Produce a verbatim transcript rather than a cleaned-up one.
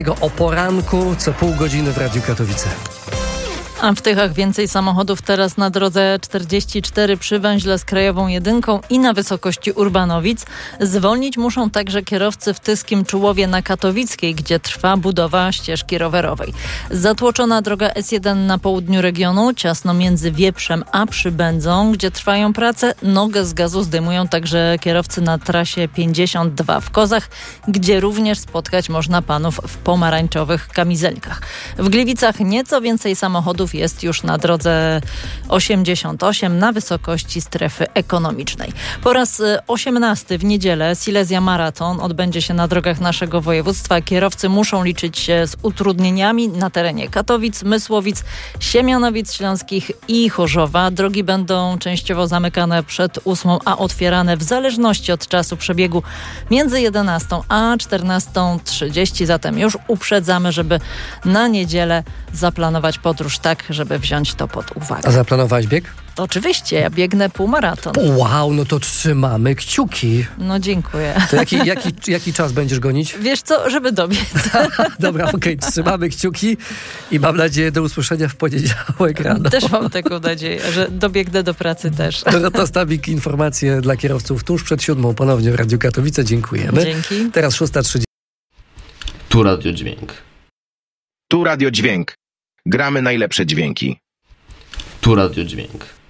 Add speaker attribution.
Speaker 1: O poranku co pół godziny w Radiu Katowice.
Speaker 2: A w Tychach więcej samochodów teraz na drodze czterdzieści cztery przy węźle z Krajową Jedynką i na wysokości Urbanowic. Zwolnić muszą także kierowcy w Tyskim Czułowie na Katowickiej, gdzie trwa budowa ścieżki rowerowej. Zatłoczona droga S jeden na południu regionu, ciasno między Wieprzem a Przybędzą, gdzie trwają prace. Nogę z gazu zdejmują także kierowcy na trasie pięćdziesiąt dwa w Kozach, gdzie również spotkać można panów w pomarańczowych kamizelkach. W Gliwicach nieco więcej samochodów jest już na drodze osiemdziesiąt osiem na wysokości strefy ekonomicznej. Po raz osiemnasty w niedzielę Silesia Maraton odbędzie się na drogach naszego województwa. Kierowcy muszą liczyć się z utrudnieniami na terenie Katowic, Mysłowic, Siemianowic Śląskich i Chorzowa. Drogi będą częściowo zamykane przed ósmą, a otwierane w zależności od czasu przebiegu między jedenastą a czternastą trzydzieści. Zatem już uprzedzamy, żeby na niedzielę zaplanować podróż tak, żeby wziąć to pod uwagę.
Speaker 1: A zaplanowałeś bieg?
Speaker 2: To oczywiście, ja biegnę półmaraton.
Speaker 1: Wow, no to trzymamy kciuki.
Speaker 2: No dziękuję.
Speaker 1: To jaki, jaki, jaki czas będziesz gonić?
Speaker 2: Wiesz co, żeby dobiec.
Speaker 1: Dobra, okej, okay, trzymamy kciuki i mam nadzieję do usłyszenia w poniedziałek rano.
Speaker 2: Też mam taką nadzieję, że dobiegnę do pracy też.
Speaker 1: Dorota Stabik, informacje dla kierowców tuż przed siódmą ponownie w Radiu Katowice. Dziękujemy.
Speaker 2: Dzięki.
Speaker 1: Teraz szósta trzydzieści.
Speaker 3: Tu Radio Dźwięk.
Speaker 4: Tu Radio Dźwięk. Gramy najlepsze dźwięki.
Speaker 3: Tu Radio Dźwięk.